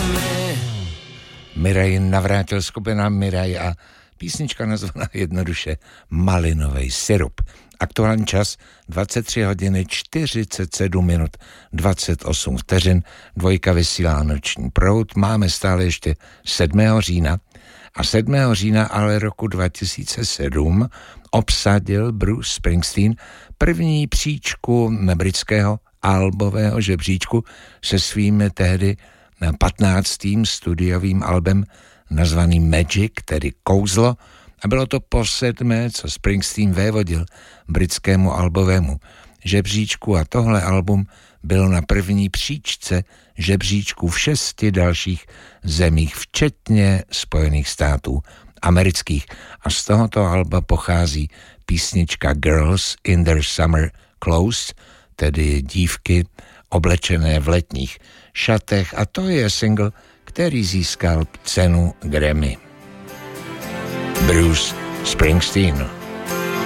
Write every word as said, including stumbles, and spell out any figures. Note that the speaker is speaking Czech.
Miraj navrátil skupina Miraj a písnička nazvaná jednoduše Malinový syrup. Aktuální čas dvacet tři hodiny čtyřicet sedm minut dvacet osm vteřin. Dvojka vysílá Noční proud. Máme stále ještě sedmého října a sedmého října ale roku dva tisíce sedm obsadil Bruce Springsteen první příčku britského albového žebříčku se svým tehdy patnáctým studiovým albem nazvaným Magic, tedy Kouzlo, a bylo to po sedmé, co Springsteen vévodil britskému albovému žebříčku a tohle album bylo na první příčce žebříčku v šesti dalších zemích, včetně Spojených států amerických. A z tohoto alba pochází písnička Girls in Their Summer Clothes, tedy dívky oblečené v letních šatech, a to je single, který získal cenu Grammy. Bruce Springsteen.